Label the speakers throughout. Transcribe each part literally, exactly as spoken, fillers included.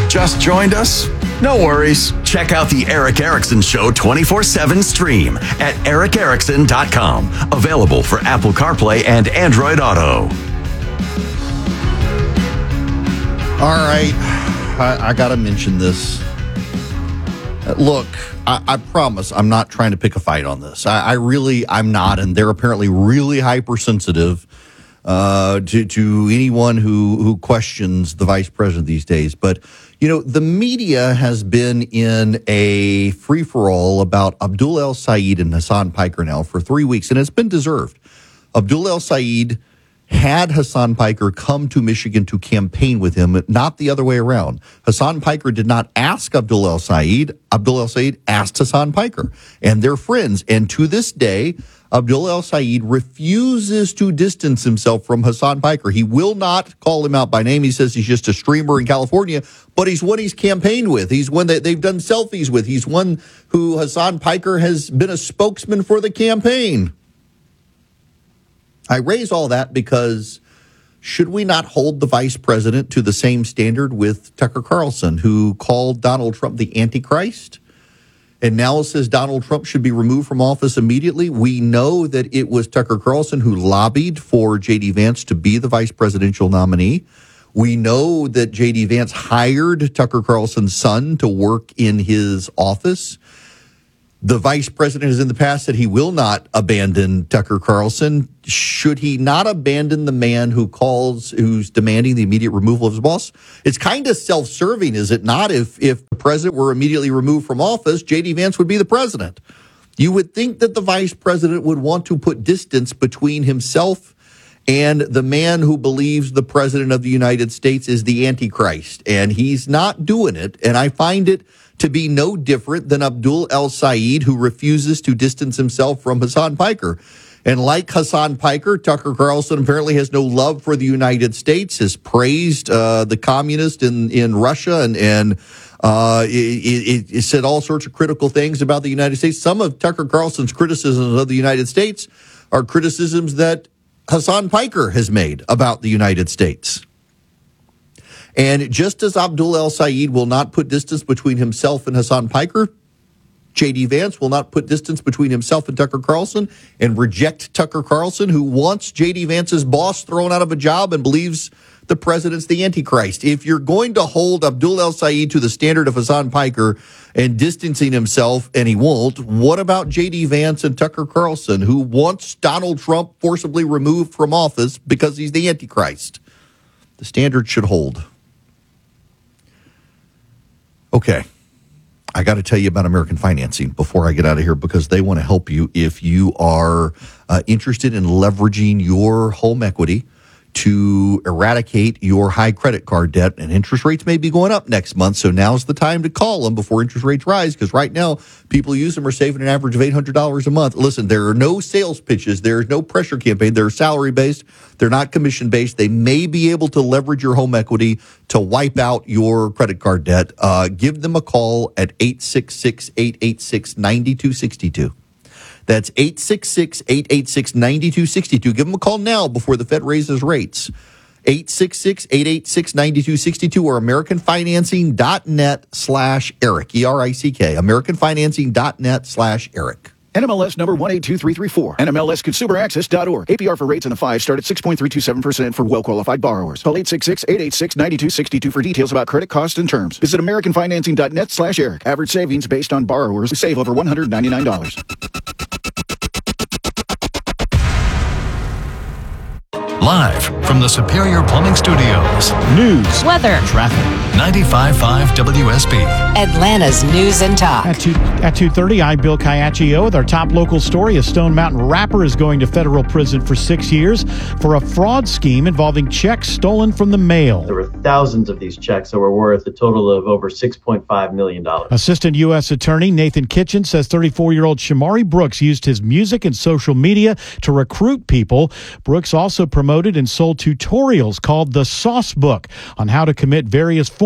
Speaker 1: Just joined us? No worries. Check out the Erick Erickson Show twenty-four seven stream at eric erickson dot com. Available for Apple CarPlay and Android Auto.
Speaker 2: All right. I, I got to mention this. Uh, look, I, I promise I'm not trying to pick a fight on this. I, I really, I'm not. And they're apparently really hypersensitive uh, to, to anyone who, who questions the vice president these days. But, you know, the media has been in a free-for-all about Abdul El Sayed and Hassan Piker now for three weeks, and it's been deserved. Abdul El Sayed had Hassan Piker come to Michigan to campaign with him, not the other way around. Hassan Piker did not ask Abdul El Sayed. Abdul El Sayed asked Hassan Piker, and they're friends. And to this day, Abdul El Sayed refuses to distance himself from Hassan Piker. He will not call him out by name. He says he's just a streamer in California, but he's one he's campaigned with. He's one that they've done selfies with. He's one who Hassan Piker has been a spokesman for the campaign. I raise all that because should we not hold the vice president to the same standard with Tucker Carlson, who called Donald Trump the Antichrist and now says Donald Trump should be removed from office immediately? We know that it was Tucker Carlson who lobbied for J D. Vance to be the vice presidential nominee. We know that J D. Vance hired Tucker Carlson's son to work in his office. The vice president has in the past said he will not abandon Tucker Carlson. Should he not abandon the man who calls, who's demanding the immediate removal of his boss? It's kind of self-serving, is it not? If if the president were immediately removed from office, J D. Vance would be the president. You would think that the vice president would want to put distance between himself and the man who believes the president of the United States is the Antichrist. And he's not doing it. And I find it to be no different than Abdul El Sayed, who refuses to distance himself from Hassan Piker. And like Hassan Piker, Tucker Carlson apparently has no love for the United States, has praised uh, the communists in, in Russia, and, and uh, it, it, it said all sorts of critical things about the United States. Some of Tucker Carlson's criticisms of the United States are criticisms that Hassan Piker has made about the United States. And just as Abdul El Sayed will not put distance between himself and Hassan Piker, J D. Vance will not put distance between himself and Tucker Carlson and reject Tucker Carlson, who wants J D. Vance's boss thrown out of a job and believes the president's the Antichrist. If you're going to hold Abdul El Sayed to the standard of Hassan Piker and distancing himself, and he won't, what about J D. Vance and Tucker Carlson, who wants Donald Trump forcibly removed from office because he's the Antichrist? The standard should hold. Okay, I got to tell you about American Financing before I get out of here, because they want to help you if you are uh, interested in leveraging your home equity to eradicate your high credit card debt. And interest rates may be going up next month, so now's the time to call them before interest rates rise, because right now people who use them are saving an average of eight hundred dollars a month. Listen, there are no sales pitches. There's no pressure campaign. They're salary-based. They're not commission-based. They may be able to leverage your home equity to wipe out your credit card debt. Uh, give them a call at eight six six, eight eight six, nine two six two. That's eight six six, eight eight six, nine two six two. Give them a call now before the Fed raises rates. eight six six, eight eight six, nine two six two or americanfinancing.net slash Eric, E R I C K, americanfinancing.net slash Eric.
Speaker 3: N M L S number one eight two three three four. N M L S consumer access dot org. A P R for rates in the five start at six point three two seven percent for well-qualified borrowers. Call eight six six, eight eight six, nine two six two for details about credit costs and terms. Visit americanfinancing.net slash Eric. Average savings based on borrowers who save over one hundred ninety-nine dollars.
Speaker 4: Live from the Superior Plumbing Studios.
Speaker 5: News,
Speaker 6: weather,
Speaker 4: traffic. ninety-five point five W S B.
Speaker 6: Atlanta's News and Talk.
Speaker 5: At two at two thirty, I'm Bill Caiaccio with our top local story. A Stone Mountain rapper is going to federal prison for six years for a fraud scheme involving checks stolen from the mail.
Speaker 7: There were thousands of these checks that were worth a total of over six point five million dollars.
Speaker 5: Assistant U S Attorney Nathan Kitchen says thirty-four-year-old Shamari Brooks used his music and social media to recruit people. Brooks also promoted and sold tutorials called the Sauce Book on how to commit various forms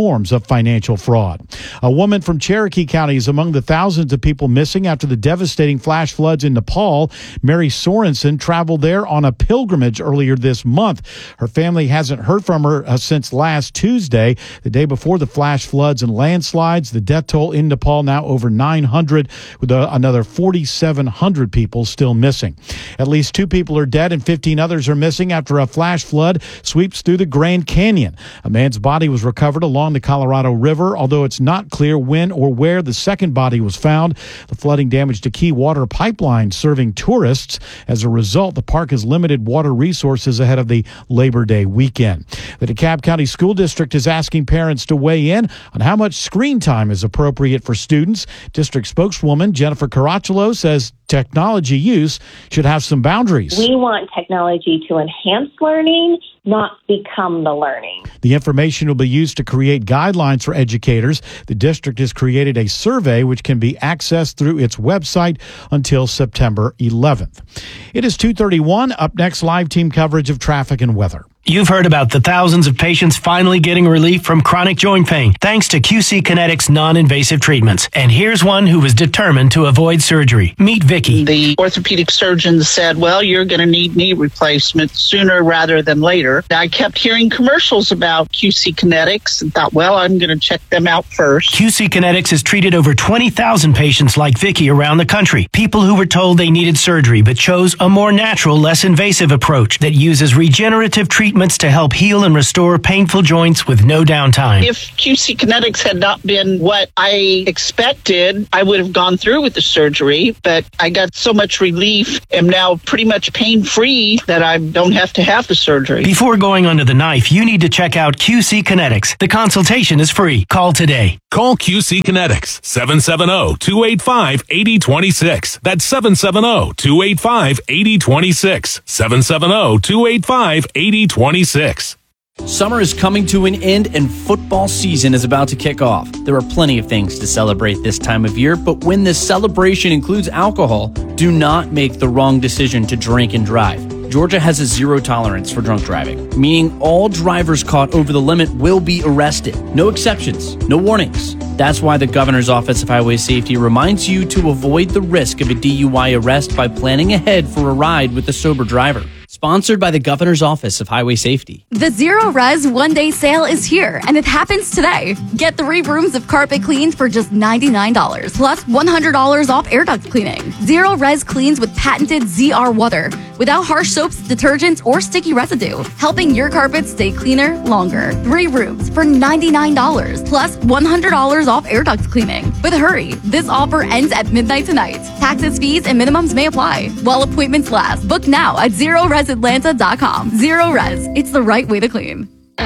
Speaker 5: forms of financial fraud. A woman from Cherokee County is among the thousands of people missing after the devastating flash floods in Nepal. Mary Sorensen traveled there on a pilgrimage earlier this month. Her family hasn't heard from her uh, since last Tuesday, the day before the flash floods and landslides. The death toll in Nepal now over nine hundred, with uh, another forty-seven hundred people still missing. At least two people are dead and fifteen others are missing after a flash flood sweeps through the Grand Canyon. A man's body was recovered along the Colorado River, although it's not clear when or where the second body was found. The flooding damaged a key water pipeline serving tourists. As a result, the park has limited water resources ahead of the Labor Day weekend. The DeKalb County School District is asking parents to weigh in on how much screen time is appropriate for students. District spokeswoman Jennifer Caracciolo says technology use should have some boundaries.
Speaker 8: We want technology to enhance learning, not become the learning.
Speaker 5: The information will be used to create guidelines for educators. The district has created a survey which can be accessed through its website until September eleventh. It is two thirty-one. Up next, live team coverage of traffic and weather.
Speaker 9: You've heard about the thousands of patients finally getting relief from chronic joint pain thanks to Q C Kinetics non-invasive treatments. And here's one who was determined to avoid surgery. Meet Vicky.
Speaker 10: The orthopedic surgeon said, well, you're going to need knee replacement sooner rather than later. I kept hearing commercials about Q C Kinetics and thought, well, I'm going to check them out first.
Speaker 9: Q C Kinetics has treated over twenty thousand patients like Vicky around the country. People who were told they needed surgery but chose a more natural, less invasive approach that uses regenerative treatment to help heal and restore painful joints with no downtime.
Speaker 10: If Q C Kinetics had not been what I expected, I would have gone through with the surgery, but I got so much relief, am now pretty much pain-free that I don't have to have the surgery.
Speaker 9: Before going under the knife, you need to check out Q C Kinetics. The consultation is free. Call today.
Speaker 11: Call Q C Kinetics, seven seven zero, two eight five, eight zero two six. That's seven seven zero, two eight five, eight zero two six. seven seven zero, two eight five, eight zero two six.
Speaker 12: Summer is coming to an end and football season is about to kick off. There are plenty of things to celebrate this time of year, but when this celebration includes alcohol, do not make the wrong decision to drink and drive. Georgia has a zero tolerance for drunk driving, meaning all drivers caught over the limit will be arrested. No exceptions, no warnings. That's why the Governor's Office of Highway Safety reminds you to avoid the risk of a D U I arrest by planning ahead for a ride with a sober driver. Sponsored by the Governor's Office of Highway Safety.
Speaker 13: The Zero Res One Day Sale is here, and it happens today. Get three rooms of carpet cleans for just ninety-nine dollars, plus one hundred dollars off air duct cleaning. Zero Res cleans with patented Z R water, without harsh soaps, detergents, or sticky residue, helping your carpets stay cleaner longer. Three rooms for ninety-nine dollars, plus one hundred dollars off air duct cleaning. But hurry, this offer ends at midnight tonight. Taxes, fees, and minimums may apply while appointments last. Book now at zero res atlanta dot com. Zero Res, it's the right way to clean.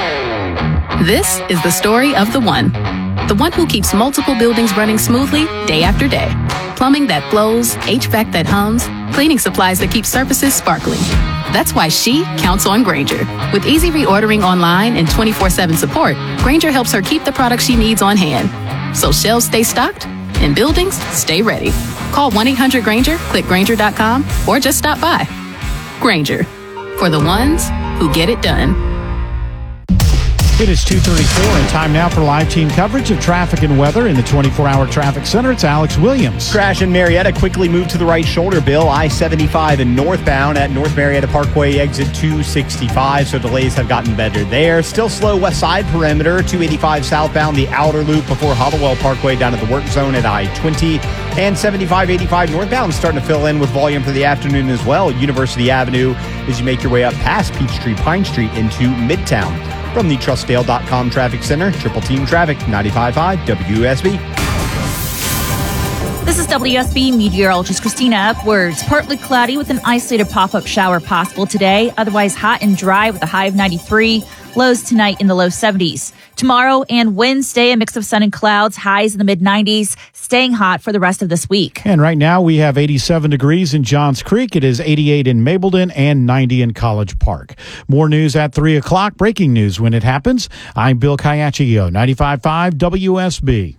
Speaker 14: This is the story of the one. The one who keeps multiple buildings running smoothly day after day. Plumbing that flows, H V A C that hums, cleaning supplies that keep surfaces sparkling. That's why she counts on Grainger. With easy reordering online and twenty-four seven support, Grainger helps her keep the products she needs on hand. So shelves stay stocked and buildings stay ready. Call one eight hundred Grainger, click Grainger dot com, or just stop by. Grainger, for the ones who get it done.
Speaker 5: It is two thirty-four and time now for live team coverage of traffic and weather in the twenty-four hour traffic center. It's Alex Williams.
Speaker 15: Crash in Marietta quickly moved to the right shoulder, Bill. I seventy-five and northbound at North Marietta Parkway exit two sixty-five, so delays have gotten better there. Still slow west side perimeter, two eighty-five southbound, the outer loop before Hollowell Parkway down at the work zone at I twenty. And seventy-five eighty-five northbound starting to fill in with volume for the afternoon as well. University Avenue as you make your way up past Peachtree Pine Street into Midtown. From the trust dale dot com Traffic Center, Triple Team Traffic, ninety-five point five W S B.
Speaker 16: This is W S B meteorologist Christina Upwards. Partly cloudy with an isolated pop-up shower possible today. Otherwise hot and dry with a high of ninety-three. Lows tonight in the low seventies. Tomorrow and Wednesday, a mix of sun and clouds, highs in the mid nineties, staying hot for the rest of this week.
Speaker 5: And right now we have eighty-seven degrees in Johns Creek. It is eighty-eight in Mableton and ninety in College Park. More news at three o'clock. Breaking news when it happens. I'm Bill Caiaccio, ninety-five point five W S B.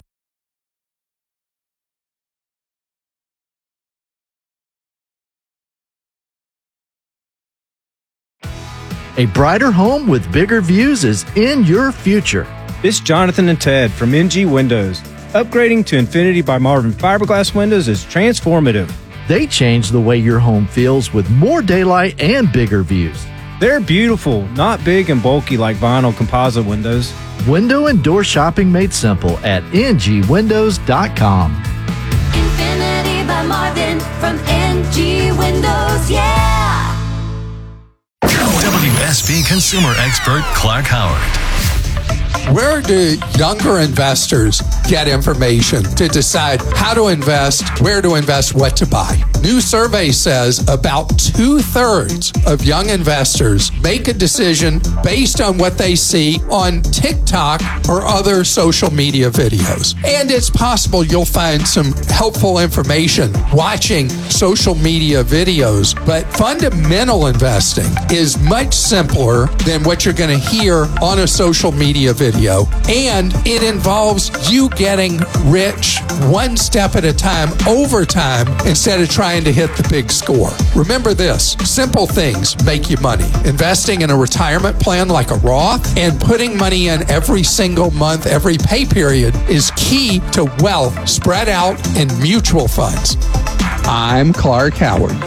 Speaker 17: A brighter home with bigger views is in your future. It's Jonathan and Ted from M G Windows. Upgrading to Infinity by Marvin fiberglass windows is transformative.
Speaker 18: They change the way your home feels with more daylight and bigger views.
Speaker 17: They're beautiful, not big and bulky like vinyl composite windows.
Speaker 18: Window and door shopping made simple at N G windows dot com.
Speaker 19: Infinity by Marvin from N G Windows, yeah!
Speaker 4: W S B consumer expert Clark Howard.
Speaker 20: Where do younger investors get information to decide how to invest, where to invest, what to buy? New survey says about two-thirds of young investors make a decision based on what they see on TikTok or other social media videos. And it's possible you'll find some helpful information watching social media videos, but fundamental investing is much simpler than what you're going to hear on a social media video. And it involves you getting rich one step at a time over time instead of trying to hit the big score. Remember this, simple things make you money. Investing in a retirement plan like a Roth and putting money in every single month, every pay period is key to wealth spread out in mutual funds. I'm Clark Howard.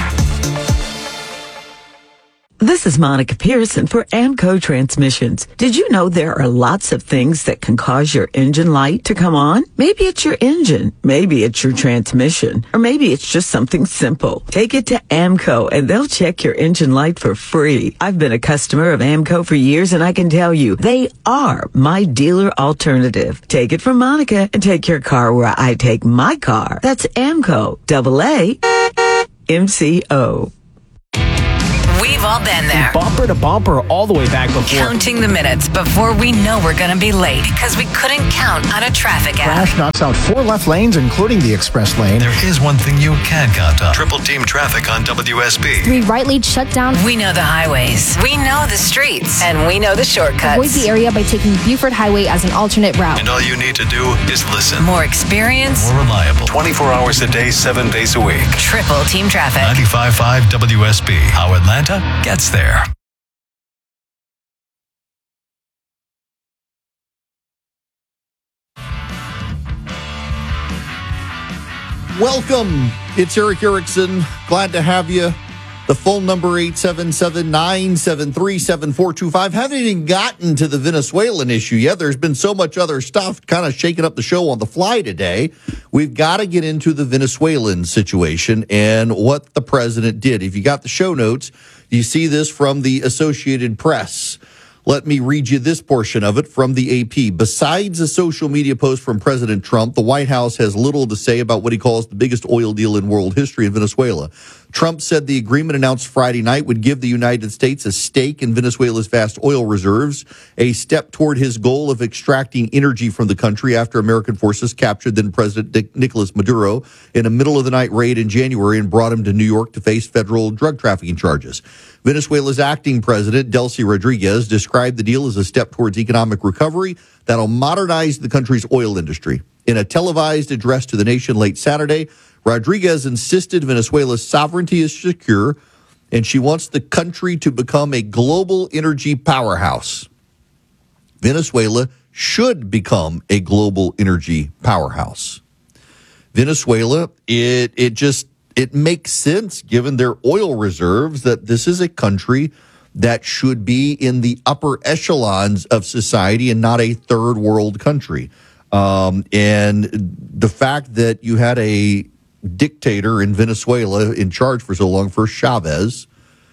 Speaker 21: This is Monica Pearson for Amco Transmissions. Did you know there are lots of things that can cause your engine light to come on? Maybe it's your engine, maybe it's your transmission, or maybe it's just something simple. Take it to Amco and they'll check your engine light for free. I've been a customer of Amco for years and I can tell you, they are my dealer alternative. Take it from Monica and take your car where I take my car. That's Amco, double A, M C O.
Speaker 6: We've all been there.
Speaker 12: Bumper to bumper all the way back before.
Speaker 6: Counting the minutes before we know we're going to be late because we couldn't count on a traffic app.
Speaker 3: Crash knocks out four left lanes, including the express lane.
Speaker 4: There is one thing you can count on. Triple team traffic on W S B.
Speaker 22: Three right lanes shut down.
Speaker 6: We know the highways. We know the streets. And we know the shortcuts.
Speaker 22: Avoid the area by taking Buford Highway as an alternate route.
Speaker 4: And all you need to do is listen.
Speaker 6: More experience.
Speaker 4: More reliable. twenty-four hours a day, seven days a week.
Speaker 6: Triple team traffic.
Speaker 4: ninety-five point five W S B. How Atlanta gets there.
Speaker 2: Welcome. It's Eric Erickson. Glad to have you. The phone number eight seven seven, nine seven three, seven four two five. Haven't even gotten to the Venezuelan issue yet. There's been so much other stuff kind of shaking up the show on the fly today. We've got to get into the Venezuelan situation and what the president did. If you got the show notes, you see this from the Associated Press. Let me read you this portion of it from the A P. Besides a social media post from President Trump, the White House has little to say about what he calls the biggest oil deal in world history in Venezuela. Trump said the agreement announced Friday night would give the United States a stake in Venezuela's vast oil reserves, a step toward his goal of extracting energy from the country after American forces captured then President Nicolas Maduro in a middle-of-the-night raid in January and brought him to New York to face federal drug trafficking charges. Venezuela's acting president, Delcy Rodriguez, described the deal as a step towards economic recovery that'll modernize the country's oil industry. In a televised address to the nation late Saturday, Rodriguez insisted Venezuela's sovereignty is secure, and she wants the country to become a global energy powerhouse. Venezuela should become a global energy powerhouse. Venezuela, it it just it makes sense given their oil reserves that this is a country that should be in the upper echelons of society and not a third world country. Um, and the fact that you had a dictator in Venezuela in charge for so long, for Chavez,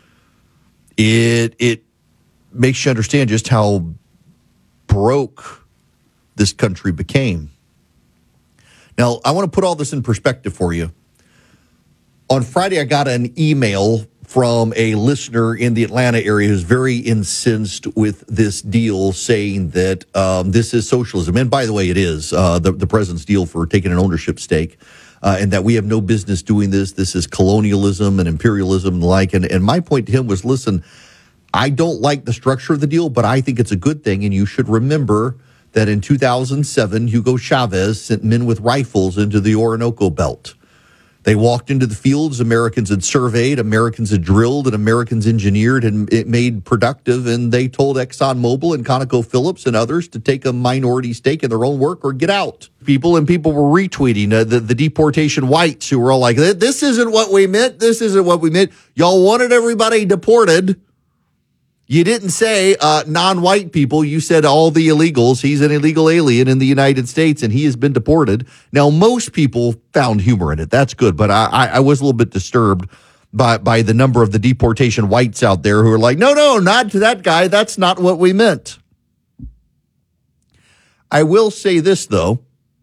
Speaker 2: it it makes you understand just how broke this country became. Now, I want to put all this in perspective for you. On Friday, I got an email from a listener in the Atlanta area who's very incensed with this deal, saying that um, this is socialism. And by the way, it is uh, the, the president's deal for taking an ownership stake, uh, and that we have no business doing this. This is colonialism and imperialism and the like. And, and my point to him was, listen, I don't like the structure of the deal, but I think it's a good thing. And you should remember that in two thousand seven, Hugo Chavez sent men with rifles into the Orinoco Belt. They walked into the fields, Americans had surveyed, Americans had drilled, and Americans engineered and it made productive, and they told ExxonMobil and ConocoPhillips and others to take a minority stake in their own work or get out. People and people were retweeting uh, the, the deportation whites who were all like, this isn't what we meant, this isn't what we meant. Y'all wanted everybody deported. You didn't say uh, non-white people. You said all the illegals. He's an illegal alien in the United States, and he has been deported. Now, most people found humor in it. That's good. But I, I, I was a little bit disturbed by, by the number of the deportation whites out there who are like, no, no, not to that guy. That's not what we meant. I will say this, though.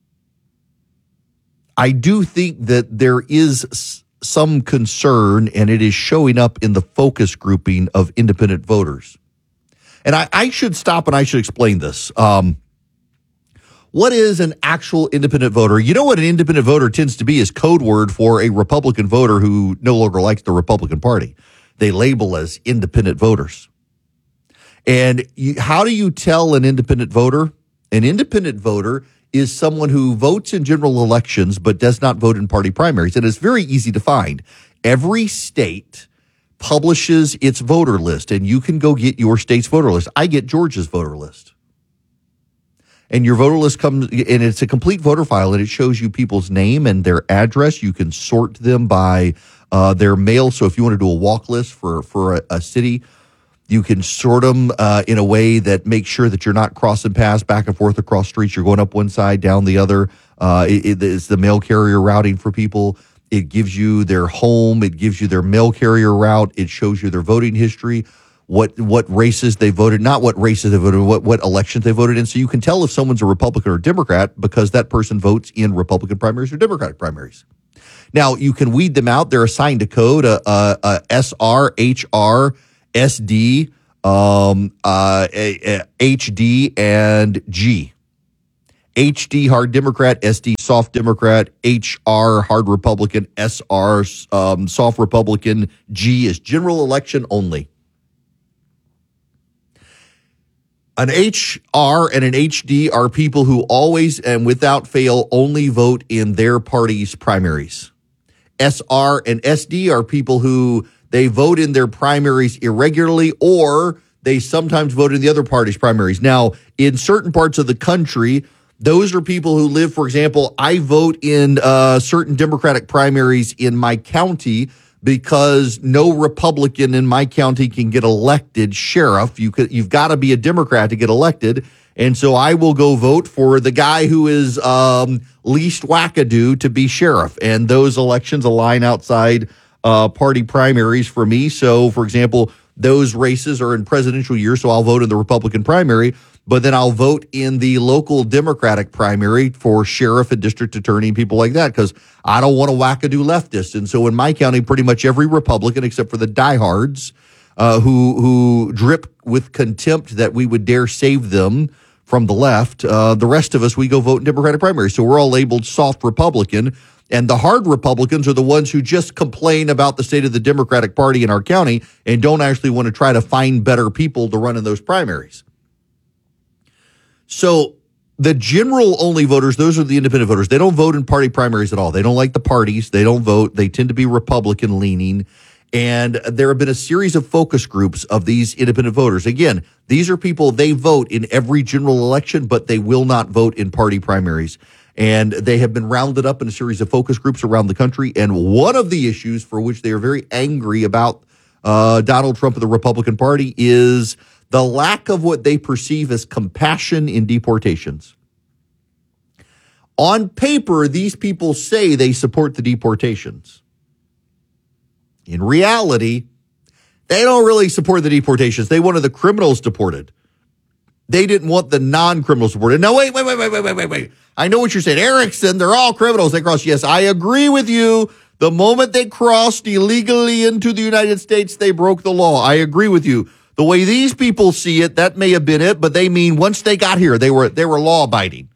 Speaker 2: I do think that there is some concern, and it is showing up in the focus grouping of independent voters. And I, I should stop and I should explain this. Um, what is an actual independent voter? You know what an independent voter tends to be is code word for a Republican voter who no longer likes the Republican Party. They label as independent voters. And you, how do you tell an independent voter? An independent voter is someone who votes in general elections but does not vote in party primaries. And it's very easy to find. Every state publishes its voter list, and you can go get your state's voter list. I get Georgia's voter list. And your voter list comes, and it's a complete voter file, and it shows you people's name and their address. You can sort them by uh, their mail. So if you want to do a walk list for, for a, a city, you can sort them uh, in a way that makes sure that you're not crossing paths back and forth across streets. You're going up one side, down the other. Uh, it, it, it's the mail carrier routing for people. It gives you their home. It gives you their mail carrier route. It shows you their voting history, what what races they voted, not what races they voted, what, what elections they voted in. So you can tell if someone's a Republican or a Democrat because that person votes in Republican primaries or Democratic primaries. Now, you can weed them out. They're assigned a code, a, a, a S R, H R, S D, um, uh, a, a H D, and G. H D, hard Democrat, S D, soft Democrat, H R, hard Republican, S R, um, soft Republican, G is general election only. An H R and an H D are people who always and without fail only vote in their party's primaries. S R and S D are people who they vote in their primaries irregularly, or they sometimes vote in the other party's primaries. Now, in certain parts of the country, those are people who live, for example, I vote in uh, certain Democratic primaries in my county because no Republican in my county can get elected sheriff. You could, you've got to be a Democrat to get elected. And so I will go vote for the guy who is um, least wackadoo to be sheriff. And those elections align outside Uh, party primaries for me. So, for example, those races are in presidential years, so I'll vote in the Republican primary, but then I'll vote in the local Democratic primary for sheriff and district attorney and people like that because I don't want to wackadoo leftist. And so in my county, pretty much every Republican, except for the diehards uh, who who drip with contempt that we would dare save them from the left, uh, the rest of us, we go vote in Democratic primaries. So we're all labeled soft Republican. And the hard Republicans are the ones who just complain about the state of the Democratic Party in our county and don't actually want to try to find better people to run in those primaries. So the general only voters, those are the independent voters. They don't vote in party primaries at all. They don't like the parties. They don't vote. They tend to be Republican leaning. And there have been a series of focus groups of these independent voters. Again, these are people, they vote in every general election, but they will not vote in party primaries. And they have been rounded up in a series of focus groups around the country. And one of the issues for which they are very angry about uh, Donald Trump and the Republican Party is the lack of what they perceive as compassion in deportations. On paper, these people say they support the deportations. In reality, they don't really support the deportations. They wanted the criminals deported. They didn't want the non-criminals deported. Now, wait, wait, wait, wait, wait, wait, wait, wait. I know what you're saying. Erickson, they're all criminals. They crossed. Yes, I agree with you. The moment they crossed illegally into the United States, they broke the law. I agree with you. The way these people see it, that may have been it, but they mean once they got here, they were they were law-abiding.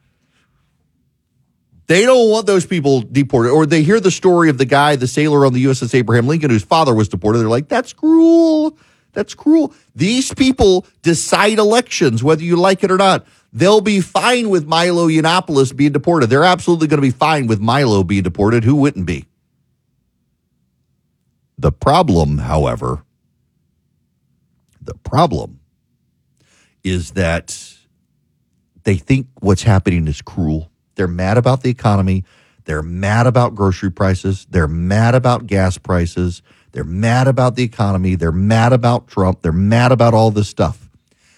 Speaker 2: They don't want those people deported. Or they hear the story of the guy, the sailor on the U S S Abraham Lincoln, whose father was deported. They're like, that's cruel. That's cruel. These people decide elections, whether you like it or not. They'll be fine with Milo Yiannopoulos being deported. They're absolutely going to be fine with Milo being deported. Who wouldn't be? The problem, however, the problem is that they think what's happening is cruel. They're mad about the economy. They're mad about grocery prices. They're mad about gas prices. They're mad about the economy. They're mad about Trump. They're mad about all this stuff.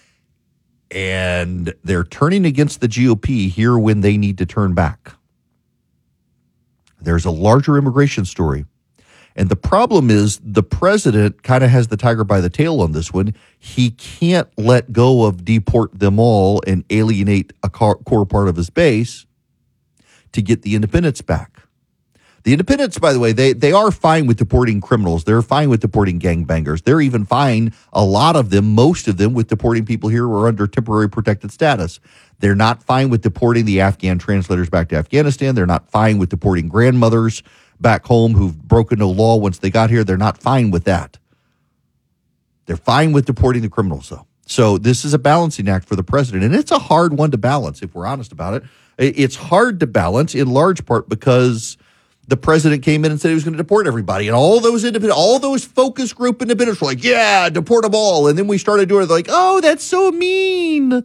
Speaker 2: And they're turning against the G O P here when they need to turn back. There's a larger immigration story. And the problem is the president kind of has the tiger by the tail on this one. He can't let go of deport them all and alienate a core part of his base to get the independents back. The independents, by the way, they, they are fine with deporting criminals. They're fine with deporting gangbangers. They're even fine, a lot of them, most of them, with deporting people here who are under temporary protected status. They're not fine with deporting the Afghan translators back to Afghanistan. They're not fine with deporting grandmothers back home who've broken no law once they got here. They're not fine with that. They're fine with deporting the criminals, though. So this is a balancing act for the president, and it's a hard one to balance, if we're honest about it. It's hard to balance in large part because the president came in and said he was going to deport everybody, and all those independent, all those focus group independents were like, yeah, deport them all. And then we started doing it like, oh, that's so mean.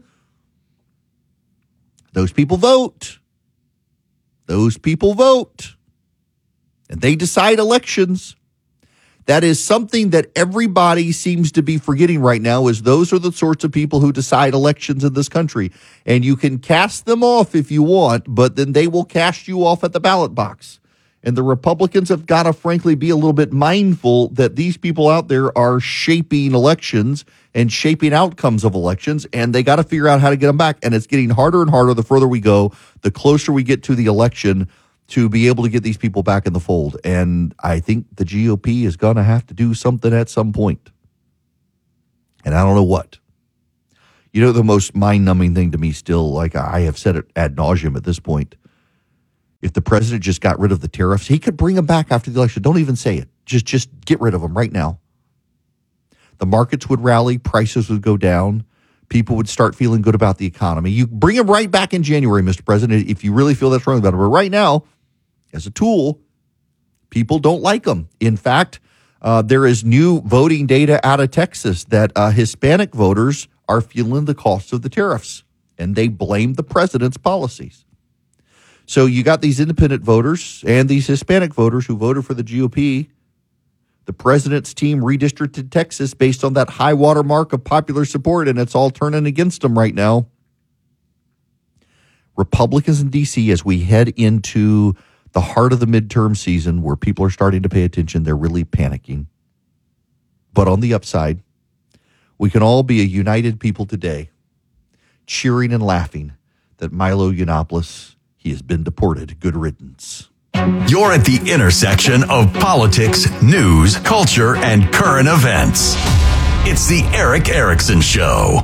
Speaker 2: Those people vote. Those people vote. And they decide elections. That is something that everybody seems to be forgetting right now, is those are the sorts of people who decide elections in this country. And you can cast them off if you want, but then they will cast you off at the ballot box. And the Republicans have got to, frankly, be a little bit mindful that these people out there are shaping elections and shaping outcomes of elections, and they got to figure out how to get them back. And it's getting harder and harder the further we go, the closer we get to the election, to be able to get these people back in the fold. And I think the G O P is going to have to do something at some point. And I don't know what. You know, the most mind-numbing thing to me still, like I have said it ad nauseum at this point, if the president just got rid of the tariffs, he could bring them back after the election. Don't even say it. Just, just get rid of them right now. The markets would rally. Prices would go down. People would start feeling good about the economy. You bring them right back in January, Mister President, if you really feel that's wrong about it. But right now, as a tool, people don't like them. In fact, uh, there is new voting data out of Texas that uh, Hispanic voters are feeling the cost of the tariffs, and they blame the president's policies. So you got these independent voters and these Hispanic voters who voted for the G O P. The president's team redistricted Texas based on that high water mark of popular support, and it's all turning against them right now. Republicans in D C, as we head into the heart of the midterm season where people are starting to pay attention, they're really panicking. But on the upside, we can all be a united people today, cheering and laughing that Milo Yiannopoulos, he has been deported. Good riddance.
Speaker 4: You're at the intersection of politics, news, culture, and current events. It's the Erick Erickson Show.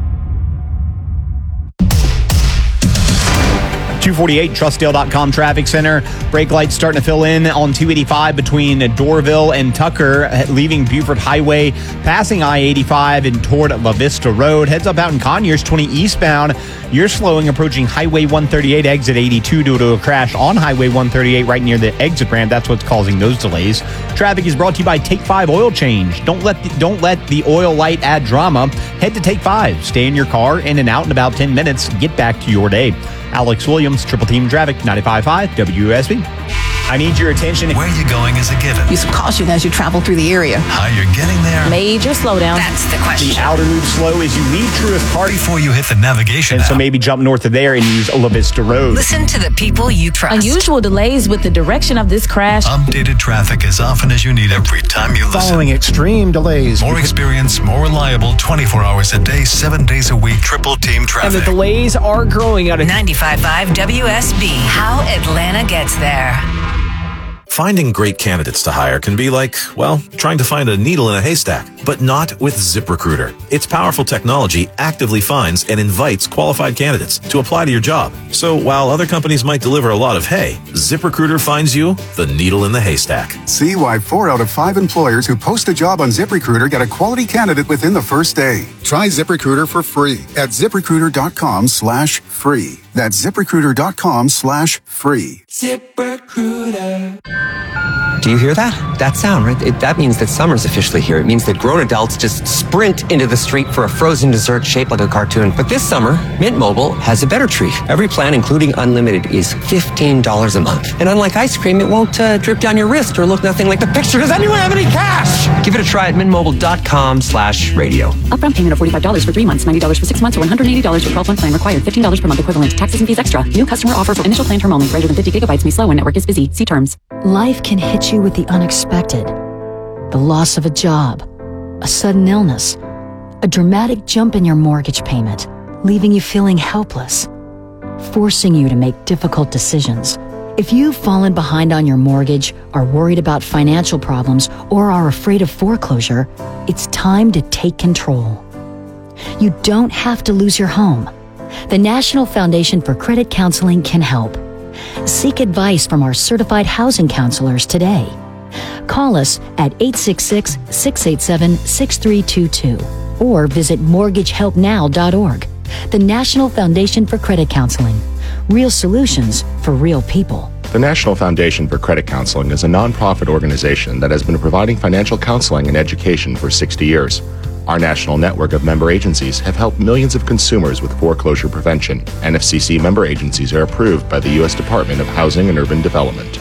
Speaker 15: two forty-eight, Trustdale dot com traffic center. Brake lights starting to fill in on two eighty-five between Dorville and Tucker, leaving Buford Highway, passing I eighty-five and toward La Vista Road. Heads up out in Conyers, twenty eastbound. You're slowing approaching Highway one thirty-eight, exit eighty-two due to a crash on Highway one thirty-eight right near the exit ramp. That's what's causing those delays. Traffic is brought to you by Take five Oil Change. Don't let the, don't let the oil light add drama. Head to Take five. Stay in your car, in and out in about ten minutes. Get back to your day. Alex Williams, Triple Team Traffic, ninety-five point five W U S B. I need your attention.
Speaker 4: Where you're going is a given.
Speaker 1: Use caution as you travel through the area.
Speaker 4: How you're getting there.
Speaker 1: Major slowdown.
Speaker 6: That's the question.
Speaker 15: The outer loop slow as you leave Truist Park.
Speaker 4: Before you hit the navigation
Speaker 15: And
Speaker 4: app.
Speaker 15: so maybe jump north of there and use La Vista Road.
Speaker 6: Listen to the people you trust.
Speaker 16: Unusual delays with the direction of this crash.
Speaker 4: Updated traffic as often as you need every time you listen.
Speaker 3: Following extreme delays.
Speaker 4: More experience, more reliable, twenty-four hours a day, seven days a week, Triple Team Traffic.
Speaker 12: And the delays are growing out of
Speaker 6: ninety-five point five W S B. How Atlanta gets there.
Speaker 11: Finding great candidates to hire can be like, well, trying to find a needle in a haystack, but not with ZipRecruiter. Its powerful technology actively finds and invites qualified candidates to apply to your job. So while other companies might deliver a lot of hay, ZipRecruiter finds you the needle in the haystack.
Speaker 7: See why four out of five employers who post a job on ZipRecruiter get a quality candidate within the first day. Try ZipRecruiter for free at ZipRecruiter.com slash free. That's ZipRecruiter.com slash free.
Speaker 19: ZipRecruiter.
Speaker 8: Do you hear that? That sound, right? It, that means that summer's officially here. It means that grown adults just sprint into the street for a frozen dessert shaped like a cartoon. But this summer, Mint Mobile has a better treat. Every plan, including unlimited, is fifteen dollars a month. And unlike ice cream, it won't uh, drip down your wrist or look nothing like the picture. Does anyone have any cash? Give it a try at mintmobile.com slash radio.
Speaker 10: Upfront payment of forty-five dollars for three months, ninety dollars for six months, or one hundred eighty dollars for twelve-month plan required. fifteen dollars per month equivalent. Taxes and fees extra. New customer offer for initial plan term only. Greater than fifty gigabytes may slow when network is busy. See terms.
Speaker 23: Life can hit you with the unexpected. The loss of a job, a sudden illness, a dramatic jump in your mortgage payment, leaving you feeling helpless, forcing you to make difficult decisions. If you've fallen behind on your mortgage, are worried about financial problems, or are afraid of foreclosure, it's time to take control. You don't have to lose your home. The National Foundation for Credit Counseling can help. Seek advice from our certified housing counselors today. Call us at eight six six, six eight seven, six three two two or visit mortgage help now dot org. The National Foundation for Credit Counseling. Real solutions for real people.
Speaker 24: The National Foundation for Credit Counseling is a nonprofit organization that has been providing financial counseling and education for sixty years. Our national network of member agencies have helped millions of consumers with foreclosure prevention. N F C C member agencies are approved by the U S Department of Housing and Urban Development.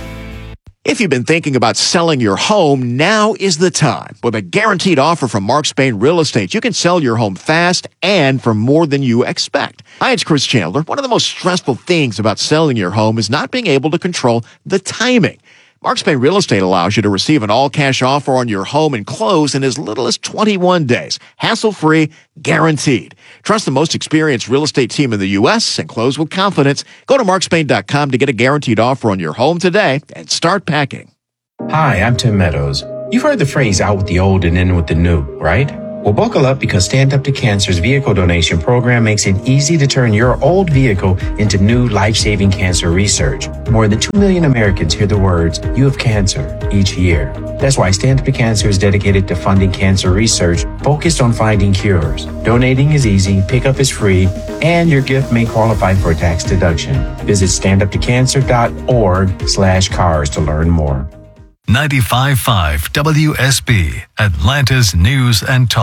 Speaker 25: If you've been thinking about selling your home, now is the time. With a guaranteed offer from Mark Spain Real Estate, you can sell your home fast and for more than you expect. Hi, it's Chris Chandler. One of the most stressful things about selling your home is not being able to control the timing. Mark Spain Real Estate allows you to receive an all-cash offer on your home and close in as little as twenty-one days. Hassle-free, guaranteed. Trust the most experienced real estate team in the U S and close with confidence. Go to mark spain dot com to get a guaranteed offer on your home today and start packing.
Speaker 26: Hi, I'm Tim Meadows. You've heard the phrase out with the old and in with the new, right? Well, buckle up because Stand Up to Cancer's vehicle donation program makes it easy to turn your old vehicle into new life-saving cancer research. More than two million Americans hear the words, "You have cancer," each year. That's why Stand Up to Cancer is dedicated to funding cancer research focused on finding cures. Donating is easy, pickup is free, and your gift may qualify for a tax deduction. Visit stand up to cancer dot org slash cars to learn more.
Speaker 4: ninety-five point five W S B, Atlanta's News and Talk.